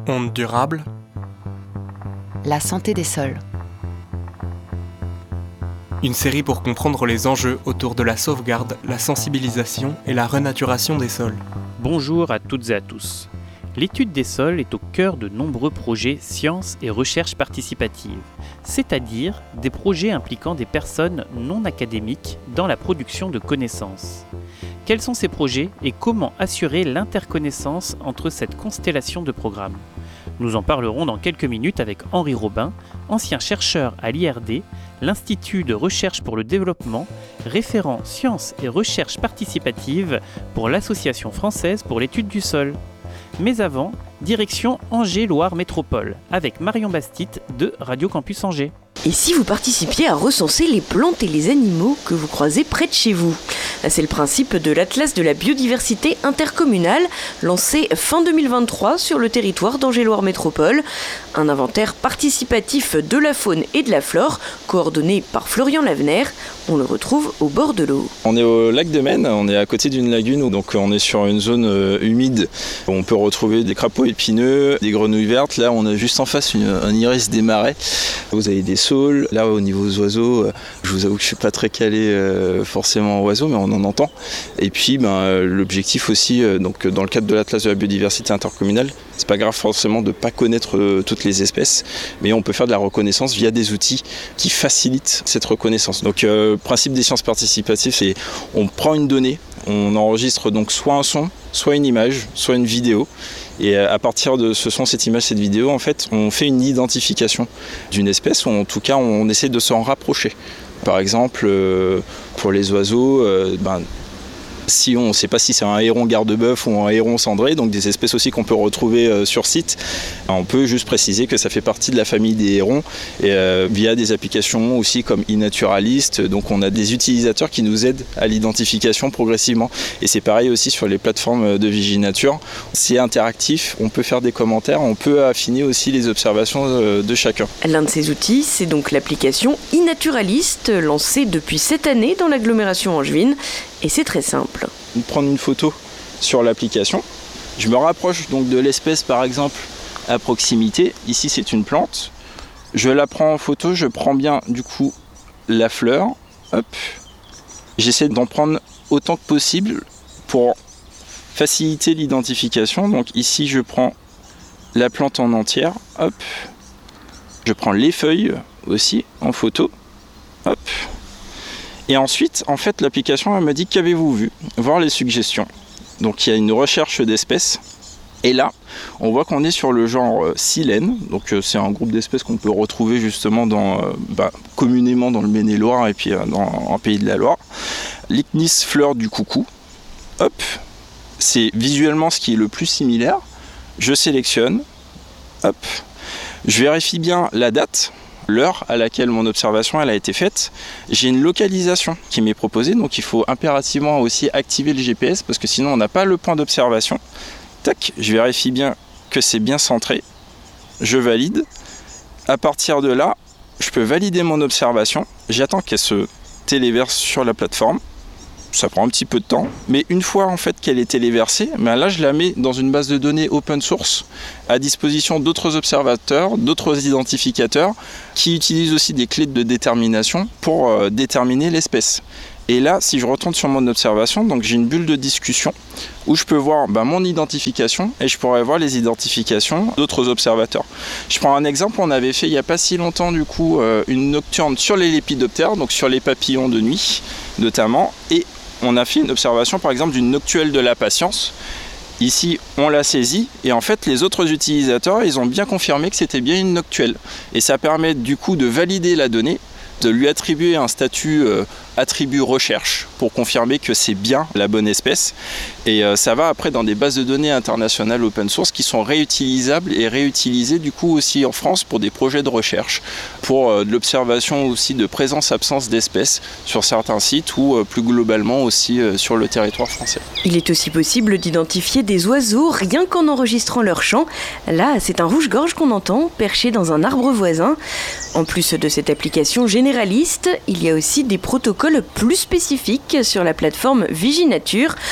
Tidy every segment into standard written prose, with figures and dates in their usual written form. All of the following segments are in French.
Ondes durables. La santé des sols. Une série pour comprendre les enjeux autour de la sauvegarde, la sensibilisation et la renaturation des sols. Bonjour à toutes et à tous. L'étude des sols est au cœur de nombreux projets sciences et recherche participative, c'est-à-dire des projets impliquant des personnes non académiques dans la production de connaissances. Quels sont ces projets et comment assurer l'interconnaissance entre cette constellation de programmes ? Nous en parlerons dans quelques minutes avec Henri Robin, ancien chercheur à l'IRD, l'Institut de recherche pour le développement, référent sciences et recherche participative pour l'Association française pour l'étude du sol. Mais avant, direction Angers-Loire Métropole, avec Marion Bastit de Radio Campus Angers. Et si vous participiez à recenser les plantes et les animaux que vous croisez près de chez vous ? C'est le principe de l'Atlas de la biodiversité intercommunale, lancé fin 2023 sur le territoire d'Angers-Loire Métropole. Un inventaire participatif de la faune et de la flore, coordonné par Florian Lavener. On le retrouve au bord de l'eau. On est au lac de Maine, on est à côté d'une lagune, donc on est sur une zone humide. On peut retrouver des crapauds épineux, des grenouilles vertes. Là, on a juste en face un iris des marais. Vous avez des saules. Là, au niveau des oiseaux, je vous avoue que je suis pas très calé forcément en oiseaux, mais on en entend. Et puis, l'objectif aussi, donc dans le cadre de l'Atlas de la biodiversité intercommunale, c'est pas grave forcément de pas connaître toutes les espèces, mais on peut faire de la reconnaissance via des outils qui facilitent cette reconnaissance. Donc, le principe des sciences participatives, c'est on prend une donnée, on enregistre donc soit un son, soit une image, soit une vidéo. Et à partir de ce son, cette image, cette vidéo, en fait, on fait une identification d'une espèce, ou en tout cas, on essaie de s'en rapprocher. Par exemple, pour les oiseaux, si on ne sait pas si c'est un héron garde-bœuf ou un héron cendré, donc des espèces aussi qu'on peut retrouver sur site, on peut juste préciser que ça fait partie de la famille des hérons et via des applications aussi comme iNaturalist. Donc on a des utilisateurs qui nous aident à l'identification progressivement. Et c'est pareil aussi sur les plateformes de Viginature. C'est interactif, on peut faire des commentaires, on peut affiner aussi les observations de chacun. L'un de ces outils, c'est donc l'application iNaturalist, lancée depuis cette année dans l'agglomération angevine. Et c'est très simple. Prendre une photo sur l'application. Je me rapproche donc de l'espèce par exemple à proximité. Ici c'est une plante. Je la prends en photo, je prends bien du coup la fleur. Hop. J'essaie d'en prendre autant que possible pour faciliter l'identification. Donc ici je prends la plante en entière. Hop. Je prends les feuilles aussi en photo. Hop. Et ensuite, en fait, l'application elle me dit qu'avez-vous vu ? Voir les suggestions. Donc il y a une recherche d'espèces. Et là, on voit qu'on est sur le genre silène. Donc c'est un groupe d'espèces qu'on peut retrouver justement communément dans le Maine-et-Loire et puis en Pays de la Loire. L'Icnis fleur du coucou. Hop, c'est visuellement ce qui est le plus similaire. Je sélectionne. Hop, je vérifie bien la date. L'heure à laquelle mon observation elle a été faite, j'ai une localisation qui m'est proposée, donc il faut impérativement aussi activer le GPS parce que sinon on n'a pas le point d'observation. Tac, je vérifie bien que c'est bien centré, je valide. À partir de là, je peux valider mon observation, j'attends qu'elle se téléverse sur la plateforme. Ça prend un petit peu de temps, mais une fois en fait qu'elle est téléversée, là je la mets dans une base de données open source à disposition d'autres observateurs, d'autres identificateurs qui utilisent aussi des clés de détermination pour déterminer l'espèce. Et là, si je retourne sur mon observation, donc j'ai une bulle de discussion où je peux voir mon identification et je pourrais voir les identifications d'autres observateurs. Je prends un exemple, on avait fait il n'y a pas si longtemps du coup une nocturne sur les lépidoptères, donc sur les papillons de nuit notamment, et on a fait une observation par exemple d'une noctuelle de la patience. Ici, on l'a saisie et en fait, les autres utilisateurs, ils ont bien confirmé que c'était bien une noctuelle. Et ça permet du coup de valider la donnée, de lui attribuer un statut attribut recherche pour confirmer que c'est bien la bonne espèce. Et ça va après dans des bases de données internationales open source qui sont réutilisables et réutilisées du coup aussi en France pour des projets de recherche, pour de l'observation aussi de présence-absence d'espèces sur certains sites ou plus globalement aussi sur le territoire français. Il est aussi possible d'identifier des oiseaux rien qu'en enregistrant leur chant. Là, c'est un rouge-gorge qu'on entend perché dans un arbre voisin. En plus de cette application généraliste, il y a aussi des protocoles plus spécifiques sur la plateforme Viginature.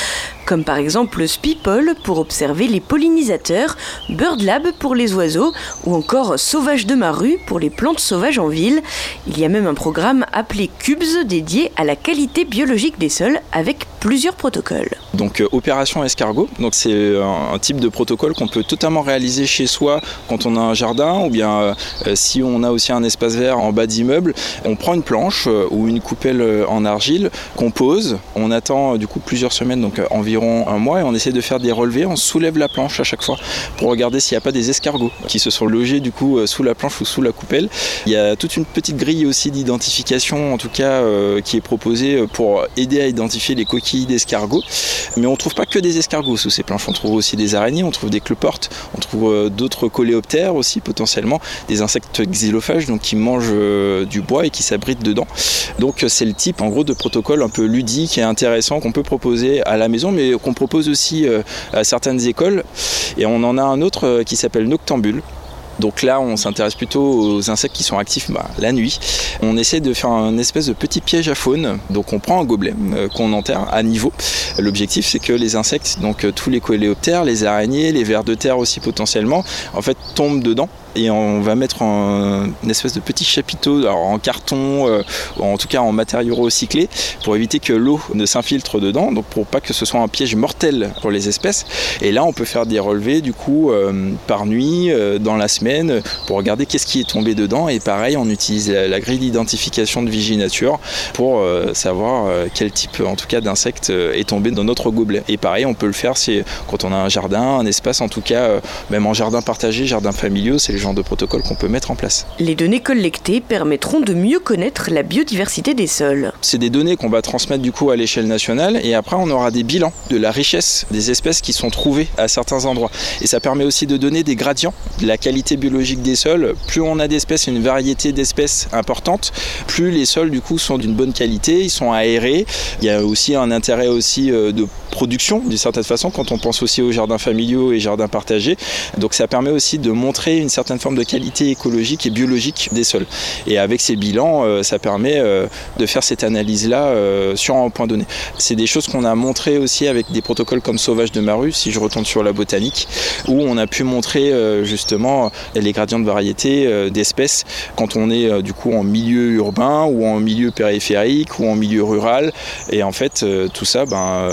comme par exemple Spipol pour observer les pollinisateurs, BirdLab pour les oiseaux ou encore Sauvage de ma rue pour les plantes sauvages en ville. Il y a même un programme appelé CUBS dédié à la qualité biologique des sols avec plusieurs protocoles. Donc opération escargot, donc c'est un type de protocole qu'on peut totalement réaliser chez soi quand on a un jardin ou bien si on a aussi un espace vert en bas d'immeuble. On prend une planche ou une coupelle en argile qu'on pose, on attend du coup plusieurs semaines, donc environ un mois, et on essaie de faire des relevés, on soulève la planche à chaque fois pour regarder s'il n'y a pas des escargots qui se sont logés du coup sous la planche ou sous la coupelle. Il y a toute une petite grille aussi d'identification en tout cas qui est proposée pour aider à identifier les coquilles d'escargots. Mais on ne trouve pas que des escargots sous ces planches, on trouve aussi des araignées, on trouve des cloportes, on trouve d'autres coléoptères aussi potentiellement, des insectes xylophages donc qui mangent du bois et qui s'abritent dedans. Donc c'est le type en gros de protocole un peu ludique et intéressant qu'on peut proposer à la maison mais qu'on propose aussi à certaines écoles. Et on en a un autre qui s'appelle Noctambule. Donc là, on s'intéresse plutôt aux insectes qui sont actifs la nuit. On essaie de faire un espèce de petit piège à faune. Donc on prend un gobelet qu'on enterre à niveau. L'objectif, c'est que les insectes, donc tous les coléoptères, les araignées, les vers de terre aussi potentiellement, en fait, tombent dedans. Et on va mettre une espèce de petit chapiteau en carton, ou en tout cas en matériaux recyclés, pour éviter que l'eau ne s'infiltre dedans, donc pour pas que ce soit un piège mortel pour les espèces. Et là, on peut faire des relevés du coup par nuit, dans la semaine, pour regarder qu'est-ce qui est tombé dedans. Et pareil, on utilise la grille d'identification de Viginature pour savoir quel type en tout cas d'insecte est tombé dans notre gobelet. Et pareil, on peut le faire quand on a un jardin, un espace en tout cas, même en jardin partagé, jardin familiaux, c'est le genre de protocole qu'on peut mettre en place. Les données collectées permettront de mieux connaître la biodiversité des sols. C'est des données qu'on va transmettre du coup à l'échelle nationale et après on aura des bilans de la richesse des espèces qui sont trouvées à certains endroits. Et ça permet aussi de donner des gradients de la qualité biologique des sols. Plus on a d'espèces, une variété d'espèces importante, plus les sols du coup sont d'une bonne qualité, ils sont aérés. Il y a aussi un intérêt aussi de production d'une certaine façon quand on pense aussi aux jardins familiaux et jardins partagés. Donc ça permet aussi de montrer une certaine forme de qualité écologique et biologique des sols. Et avec ces bilans, ça permet de faire cette analyse-là sur un point donné. C'est des choses qu'on a montrées aussi avec des protocoles comme Sauvage de ma rue, si je retourne sur la botanique, où on a pu montrer justement les gradients de variété d'espèces quand on est du coup en milieu urbain ou en milieu périphérique ou en milieu rural. Et en fait, tout ça,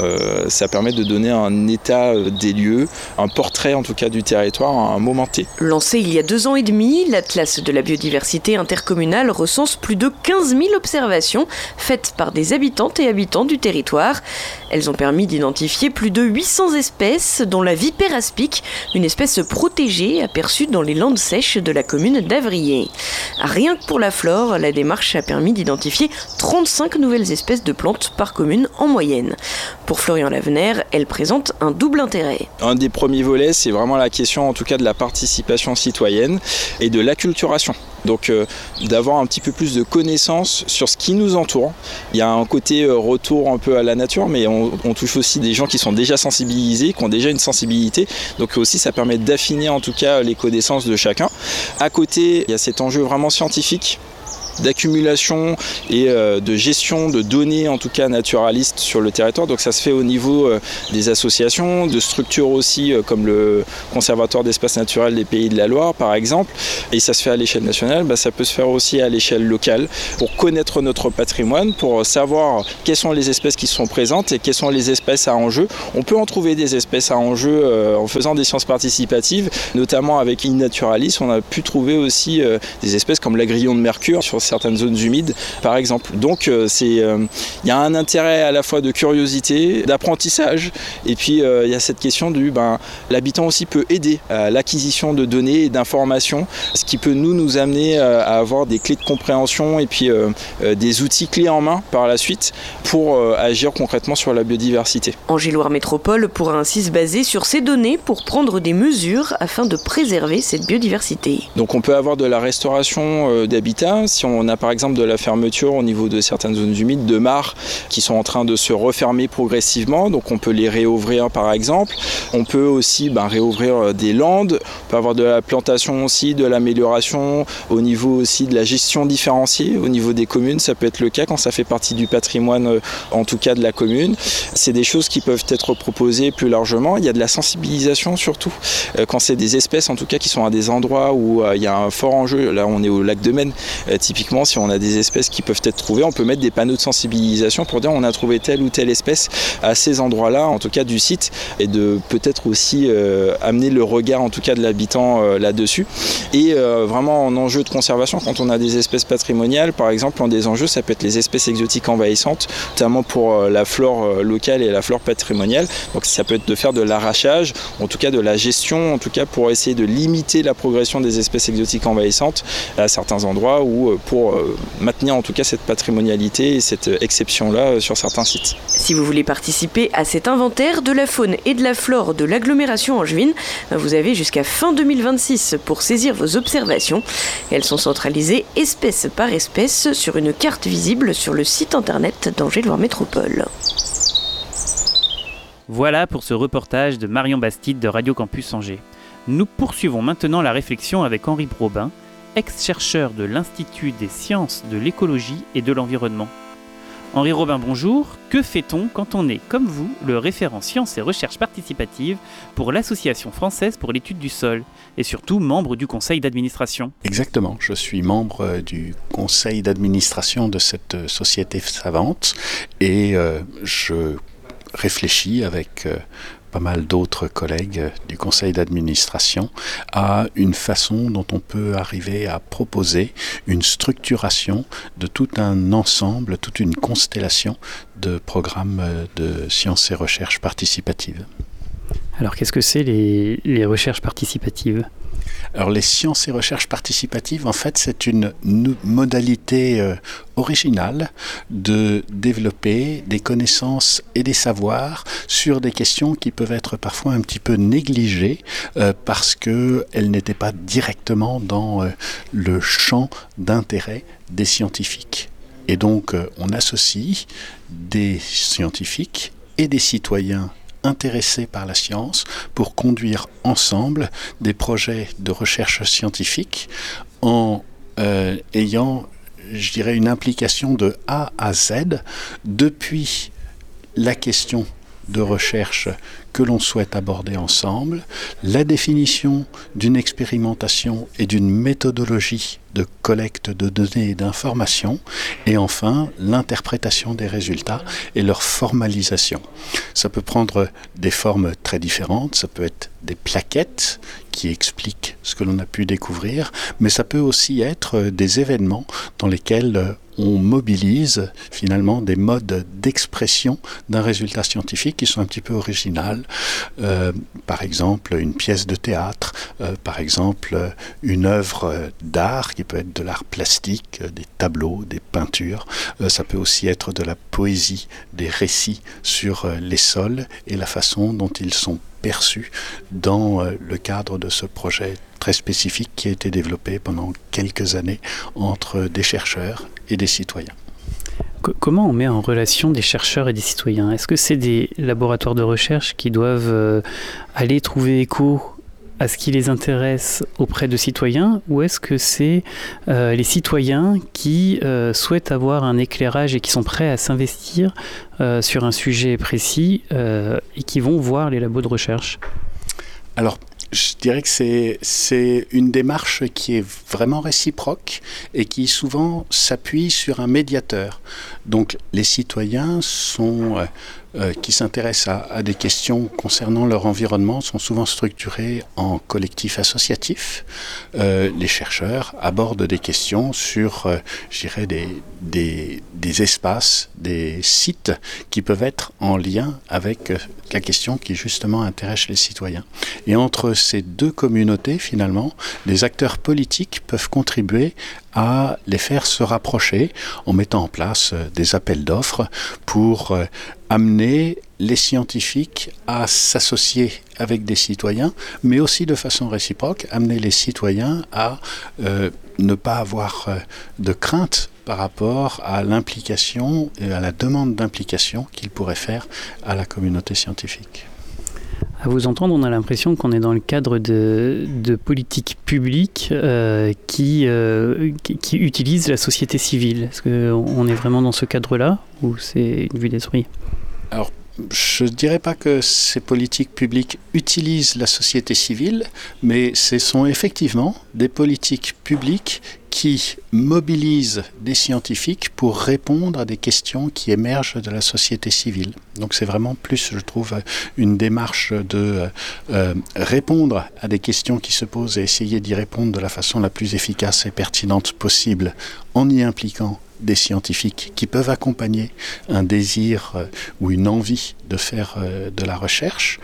ça permet de donner un état des lieux, un portrait en tout cas du territoire à un moment T. Lancé il y a 2 ans et demi, l'Atlas de la biodiversité intercommunale recense plus de 15 000 observations faites par des habitantes et habitants du territoire. Elles ont permis d'identifier plus de 800 espèces, dont la vipère aspic, une espèce protégée aperçue dans les landes sèches de la commune d'Avrier. Rien que pour la flore, la démarche a permis d'identifier 35 nouvelles espèces de plantes par commune en moyenne. Pour Florian Lavener, elle présente un double intérêt. Un des premiers volets, c'est vraiment la question en tout cas de la participation citoyenne et de l'acculturation. Donc d'avoir un petit peu plus de connaissances sur ce qui nous entoure. Il y a un côté retour un peu à la nature, mais on touche aussi des gens qui sont déjà sensibilisés, qui ont déjà une sensibilité. Donc aussi ça permet d'affiner en tout cas les connaissances de chacun. À côté, il y a cet enjeu vraiment scientifique d'accumulation et de gestion de données en tout cas naturalistes sur le territoire. Donc ça se fait au niveau des associations, de structures aussi comme le Conservatoire d'espaces naturels des Pays de la Loire par exemple, et ça se fait à l'échelle nationale. Ça peut se faire aussi à l'échelle locale pour connaître notre patrimoine, pour savoir quelles sont les espèces qui sont présentes et quelles sont les espèces à enjeu. On peut en trouver des espèces à enjeu en faisant des sciences participatives, notamment avec iNaturalis. On a pu trouver aussi des espèces comme l'agrillon de mercure sur certaines zones humides par exemple. Donc il y a un intérêt à la fois de curiosité, d'apprentissage, et puis il y a cette question du l'habitant aussi peut aider à l'acquisition de données et d'informations, ce qui peut nous amener à avoir des clés de compréhension et puis des outils clés en main par la suite pour agir concrètement sur la biodiversité. Angéloire Métropole pourra ainsi se baser sur ces données pour prendre des mesures afin de préserver cette biodiversité. Donc on peut avoir de la restauration d'habitat si On a par exemple de la fermeture au niveau de certaines zones humides, de mares qui sont en train de se refermer progressivement, donc on peut les réouvrir par exemple. On peut aussi réouvrir des landes, on peut avoir de la plantation aussi, de l'amélioration au niveau aussi de la gestion différenciée au niveau des communes, ça peut être le cas quand ça fait partie du patrimoine en tout cas de la commune. C'est des choses qui peuvent être proposées plus largement. Il y a de la sensibilisation surtout quand c'est des espèces en tout cas qui sont à des endroits où il y a un fort enjeu. Là on est au lac de Maine, typiquement si on a des espèces qui peuvent être trouvées, on peut mettre des panneaux de sensibilisation pour dire on a trouvé telle ou telle espèce à ces endroits-là, en tout cas du site, et de peut-être aussi amener le regard en tout cas de l'habitant là-dessus. Et vraiment en enjeu de conservation, quand on a des espèces patrimoniales par exemple, un des enjeux ça peut être les espèces exotiques envahissantes, notamment pour la flore locale et la flore patrimoniale. Donc ça peut être de faire de l'arrachage, en tout cas de la gestion, en tout cas pour essayer de limiter la progression des espèces exotiques envahissantes à certains endroits ou pour maintenir en tout cas cette patrimonialité et cette exception-là sur certains sites. Si vous voulez participer à cet inventaire de la faune et de la flore de l'agglomération angevine, vous avez jusqu'à fin 2026 pour saisir vos observations. Elles sont centralisées espèce par espèce sur une carte visible sur le site internet d'Angers-Loire Métropole. Voilà pour ce reportage de Marion Bastide de Radio Campus Angers. Nous poursuivons maintenant la réflexion avec Henri Brobin, ex-chercheur de l'Institut des sciences de l'écologie et de l'environnement. Henri Robin, bonjour. Que fait-on quand on est, comme vous, le référent sciences et recherches participatives pour l'Association française pour l'étude du sol et surtout membre du conseil d'administration ? Exactement, je suis membre du conseil d'administration de cette société savante et je réfléchis avec pas mal d'autres collègues du conseil d'administration à une façon dont on peut arriver à proposer une structuration de tout un ensemble, toute une constellation de programmes de sciences et recherches participatives. Alors qu'est-ce que c'est les recherches participatives ? Alors les sciences et recherches participatives, en fait, c'est une modalité originale de développer des connaissances et des savoirs sur des questions qui peuvent être parfois un petit peu négligées parce qu'elles n'étaient pas directement dans le champ d'intérêt des scientifiques. Et donc on associe des scientifiques et des citoyens intéressés par la science pour conduire ensemble des projets de recherche scientifique en ayant, je dirais, une implication de A à Z depuis la question de recherche que l'on souhaite aborder ensemble, la définition d'une expérimentation et d'une méthodologie de collecte de données et d'informations, et enfin l'interprétation des résultats et leur formalisation. Ça peut prendre des formes très différentes, ça peut être des plaquettes qui expliquent ce que l'on a pu découvrir, mais ça peut aussi être des événements dans lesquels on mobilise finalement des modes d'expression d'un résultat scientifique qui sont un petit peu originales. Par exemple, une pièce de théâtre, par exemple, une œuvre d'art qui peut être de l'art plastique, des tableaux, des peintures. Ça peut aussi être de la poésie, des récits sur les sols et la façon dont ils sont perçus dans le cadre de ce projet très spécifique qui a été développé pendant quelques années entre des chercheurs et des citoyens. Comment on met en relation des chercheurs et des citoyens ? Est-ce que c'est des laboratoires de recherche qui doivent aller trouver écho à ce qui les intéresse auprès de citoyens, ou est-ce que c'est les citoyens qui souhaitent avoir un éclairage et qui sont prêts à s'investir sur un sujet précis et qui vont voir les labos de recherche ? Alors, je dirais que c'est une démarche qui est vraiment réciproque et qui souvent s'appuie sur un médiateur. Donc les citoyens qui s'intéressent à des questions concernant leur environnement sont souvent structurés en collectifs associatifs. Les chercheurs abordent des questions sur, je dirais, des espaces, des sites qui peuvent être en lien avec la question qui justement intéresse les citoyens. Et entre ces deux communautés, finalement, les acteurs politiques peuvent contribuer à les faire se rapprocher en mettant en place des appels d'offres pour amener les scientifiques à s'associer avec des citoyens, mais aussi de façon réciproque, amener les citoyens à ne pas avoir de crainte par rapport à l'implication et à la demande d'implication qu'ils pourraient faire à la communauté scientifique. À vous entendre, on a l'impression qu'on est dans le cadre de politiques publiques qui utilisent la société civile. Est-ce qu'on est vraiment dans ce cadre-là ou c'est une vue d'esprit ? Alors, je ne dirais pas que ces politiques publiques utilisent la société civile, mais ce sont effectivement des politiques publiques qui mobilisent des scientifiques pour répondre à des questions qui émergent de la société civile. Donc c'est vraiment plus, je trouve, une démarche de répondre à des questions qui se posent et essayer d'y répondre de la façon la plus efficace et pertinente possible en y impliquant des scientifiques qui peuvent accompagner un désir ou une envie de faire de la recherche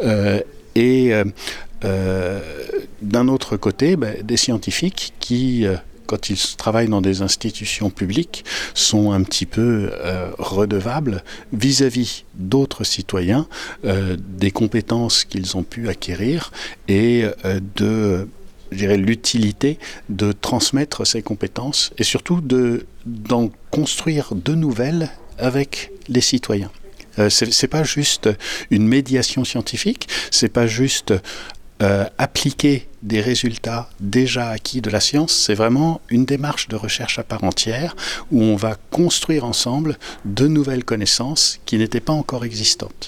d'un autre côté, des scientifiques qui quand ils travaillent dans des institutions publiques, sont un petit peu redevables vis-à-vis d'autres citoyens des compétences qu'ils ont pu acquérir et de l'utilité de transmettre ces compétences et surtout d'en construire de nouvelles avec les citoyens. C'est pas juste une médiation scientifique, c'est pas juste appliquer des résultats déjà acquis de la science, c'est vraiment une démarche de recherche à part entière où on va construire ensemble de nouvelles connaissances qui n'étaient pas encore existantes.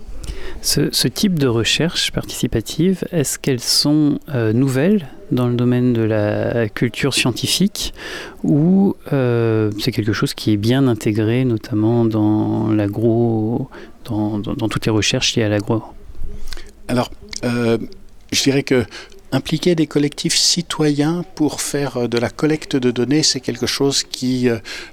Ce type de recherche participative, est-ce qu'elles sont nouvelles dans le domaine de la culture scientifique ou c'est quelque chose qui est bien intégré notamment dans l'agro, dans toutes les recherches liées à l'agro ? Alors, je dirais que impliquer des collectifs citoyens pour faire de la collecte de données, c'est quelque chose qui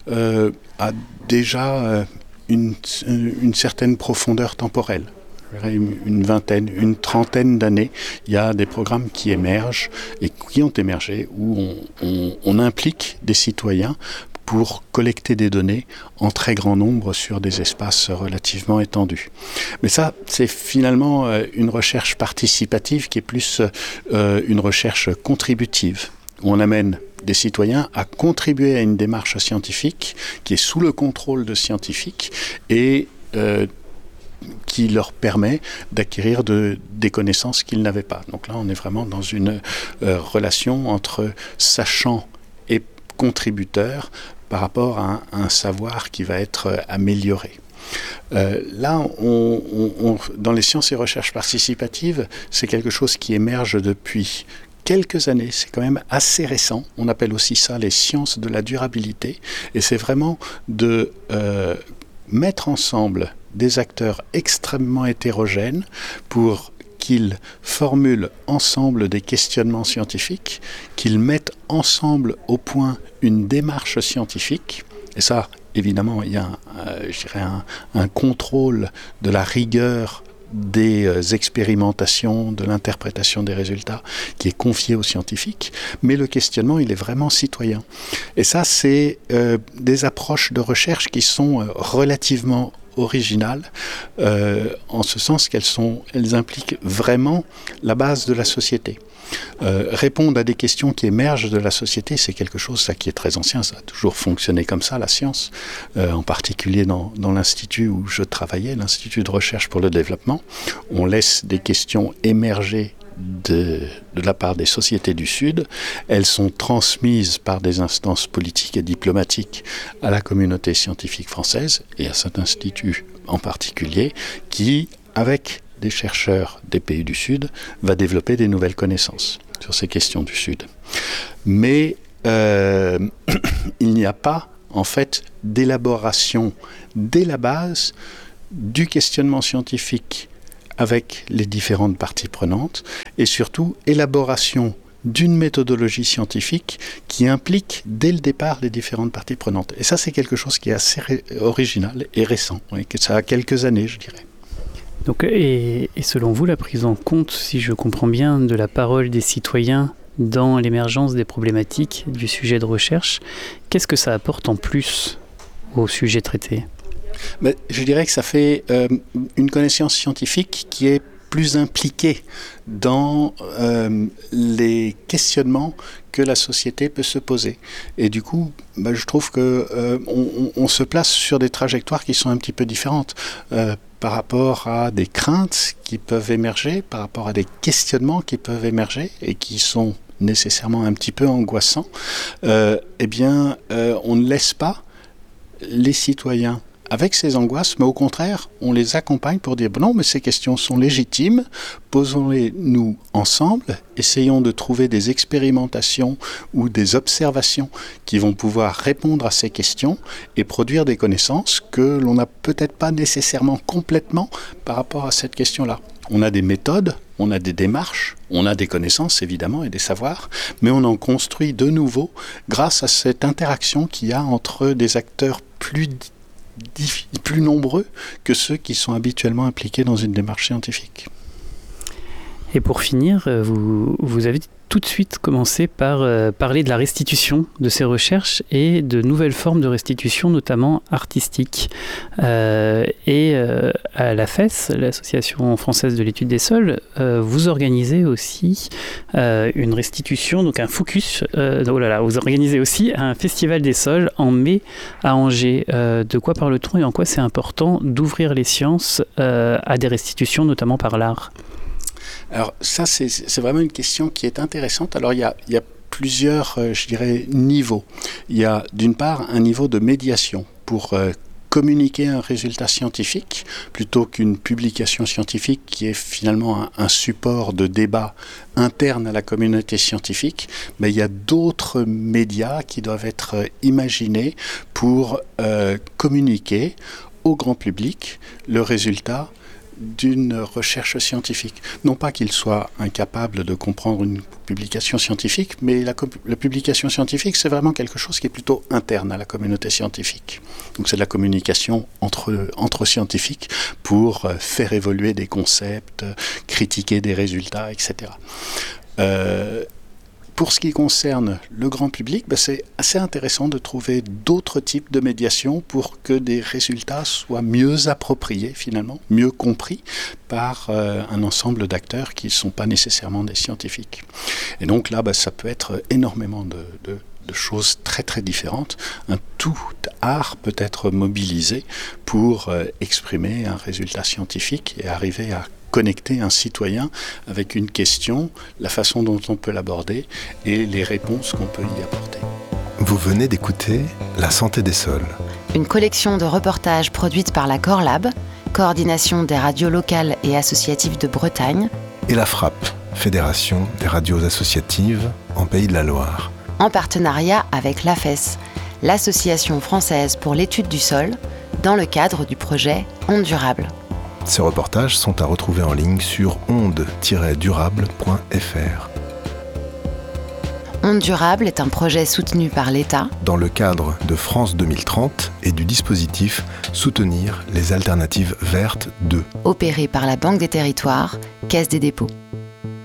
a déjà une certaine profondeur temporelle. Une vingtaine, une trentaine d'années, il y a des programmes qui émergent et qui ont émergé où on implique des citoyens pour collecter des données en très grand nombre sur des espaces relativement étendus. Mais ça, c'est finalement une recherche participative qui est plus une recherche contributive, où on amène des citoyens à contribuer à une démarche scientifique qui est sous le contrôle de scientifiques et qui leur permet d'acquérir des connaissances qu'ils n'avaient pas. Donc là, on est vraiment dans une relation entre sachant et contributeur par rapport à un savoir qui va être amélioré. Là, dans les sciences et recherches participatives, c'est quelque chose qui émerge depuis quelques années, c'est quand même assez récent. On appelle aussi ça les sciences de la durabilité. Et c'est vraiment de mettre ensemble des acteurs extrêmement hétérogènes pour qu'ils formulent ensemble des questionnements scientifiques, qu'ils mettent ensemble au point une démarche scientifique. Et ça, évidemment, il y a un contrôle de la rigueur des expérimentations, de l'interprétation des résultats qui est confié aux scientifiques, mais le questionnement, il est vraiment citoyen. Et ça, c'est des approches de recherche qui sont relativement originales, en ce sens qu'elles impliquent vraiment la base de la société. Répondre à des questions qui émergent de la société, c'est quelque chose ça, qui est très ancien, ça a toujours fonctionné comme ça, la science, en particulier dans l'institut où je travaillais, l'Institut de recherche pour le développement. On laisse des questions émerger de la part des sociétés du Sud. Elles sont transmises par des instances politiques et diplomatiques à la communauté scientifique française et à cet institut en particulier qui, avec des chercheurs des pays du Sud, va développer des nouvelles connaissances sur ces questions du Sud. Mais il n'y a pas, en fait, d'élaboration dès la base du questionnement scientifique avec les différentes parties prenantes et surtout élaboration d'une méthodologie scientifique qui implique dès le départ les différentes parties prenantes. Et ça, c'est quelque chose qui est assez original et récent, et que ça a quelques années, je dirais. Donc, et selon vous, la prise en compte, si je comprends bien, de la parole des citoyens dans l'émergence des problématiques du sujet de recherche. Qu'est-ce que ça apporte en plus au sujet traité ? Je dirais que ça fait une connaissance scientifique qui est plus impliquée dans les questionnements que la société peut se poser. Et du coup, je trouve qu'on se place sur des trajectoires qui sont un petit peu différentes par rapport à des craintes qui peuvent émerger, par rapport à des questionnements qui peuvent émerger et qui sont nécessairement un petit peu angoissants. On ne laisse pas les citoyens avec ces angoisses, mais au contraire, on les accompagne pour dire non, mais ces questions sont légitimes, posons-les nous ensemble, essayons de trouver des expérimentations ou des observations qui vont pouvoir répondre à ces questions et produire des connaissances que l'on n'a peut-être pas nécessairement complètement par rapport à cette question-là. On a des méthodes, on a des démarches, on a des connaissances évidemment et des savoirs, mais on en construit de nouveau grâce à cette interaction qu'il y a entre des acteurs plus nombreux que ceux qui sont habituellement impliqués dans une démarche scientifique. Et pour finir, vous avez tout de suite commencé par parler de la restitution de ces recherches et de nouvelles formes de restitution, notamment artistiques. À la FES, l'Association française de l'étude des sols, vous organisez aussi une restitution, donc un focus. Vous organisez aussi un festival des sols en mai à Angers. De quoi parle-t-on et en quoi c'est important d'ouvrir les sciences à des restitutions, notamment par l'art ? Alors ça, c'est vraiment une question qui est intéressante. Alors il y a plusieurs, niveaux. Il y a d'une part un niveau de médiation pour communiquer un résultat scientifique plutôt qu'une publication scientifique qui est finalement un support de débat interne à la communauté scientifique. Mais il y a d'autres médias qui doivent être imaginés pour communiquer au grand public le résultat d'une recherche scientifique. Non pas qu'il soit incapable de comprendre une publication scientifique, mais la publication scientifique, c'est vraiment quelque chose qui est plutôt interne à la communauté scientifique. Donc c'est de la communication entre scientifiques pour faire évoluer des concepts, critiquer des résultats, etc. Pour ce qui concerne le grand public, c'est assez intéressant de trouver d'autres types de médiation pour que des résultats soient mieux appropriés, finalement, mieux compris par un ensemble d'acteurs qui ne sont pas nécessairement des scientifiques. Et donc là, ça peut être énormément de choses très très différentes. Un tout art peut être mobilisé pour exprimer un résultat scientifique et arriver à connecter un citoyen avec une question, la façon dont on peut l'aborder et les réponses qu'on peut y apporter. Vous venez d'écouter La santé des sols. Une collection de reportages produite par la Corlab, coordination des radios locales et associatives de Bretagne, et la FRAP, Fédération des radios associatives en Pays de la Loire. En partenariat avec l'AFES, l'Association française pour l'étude du sol, dans le cadre du projet Ondes Durables. Ces reportages sont à retrouver en ligne sur ondes-durable.fr. Ondes Durables est un projet soutenu par l'État dans le cadre de France 2030 et du dispositif Soutenir les alternatives vertes 2, opéré par la Banque des Territoires, Caisse des dépôts.